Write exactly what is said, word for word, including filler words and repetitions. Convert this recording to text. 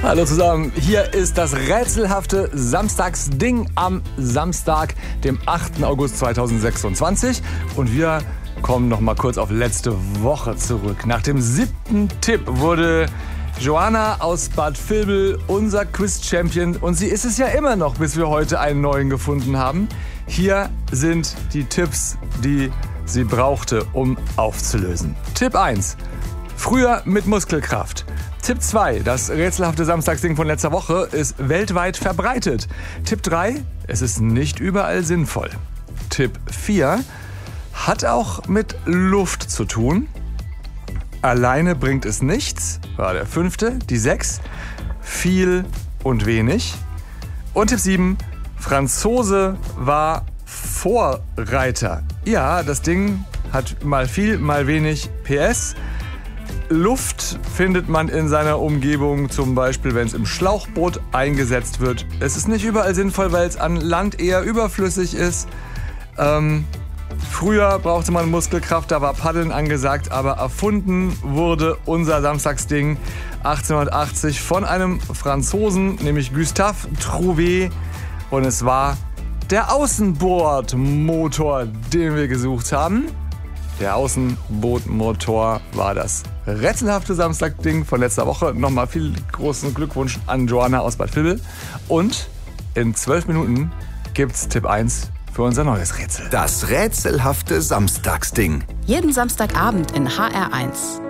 Hallo zusammen, hier ist das rätselhafte Samstagsding am Samstag, dem achten August zweitausendsechsundzwanzig. Und wir kommen noch mal kurz auf letzte Woche zurück. Nach dem siebten Tipp wurde Joanna aus Bad Vilbel unser Quiz-Champion. Und sie ist es ja immer noch, bis wir heute einen neuen gefunden haben. Hier sind die Tipps, die sie brauchte, um aufzulösen. Tipp eins. Früher mit Muskelkraft. Tipp zwei. Das rätselhafte Samstagsding von letzter Woche ist weltweit verbreitet. Tipp drei. Es ist nicht überall sinnvoll. Tipp vier. Hat auch mit Luft zu tun. Alleine bringt es nichts. War der fünfte. Die sechs. Viel und wenig. Und Tipp sieben. Franzose war Vorreiter. Ja, das Ding hat mal viel, mal wenig. P S. Luft findet man in seiner Umgebung, zum Beispiel wenn es im Schlauchboot eingesetzt wird. Es ist nicht überall sinnvoll, weil es an Land eher überflüssig ist. Ähm, früher brauchte man Muskelkraft, da war Paddeln angesagt, aber erfunden wurde unser Samstagsding achtzehnhundertachtzig von einem Franzosen, nämlich Gustave Trouvé. Und es war der Außenbordmotor, den wir gesucht haben. Der Außenbordmotor war das rätselhafte Samstagding von letzter Woche. Nochmal viel großen Glückwunsch an Joanna aus Bad Vilbel. Und in zwölf Minuten gibt's Tipp eins für unser neues Rätsel. Das rätselhafte Samstagsding. Jeden Samstagabend in H R eins.